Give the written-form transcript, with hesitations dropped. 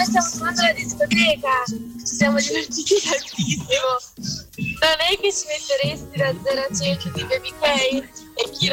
noi stiamo trovando la discoteca, ci siamo divertiti tantissimo. Non è che ci metteresti da 0 a 100 di Baby K? E chi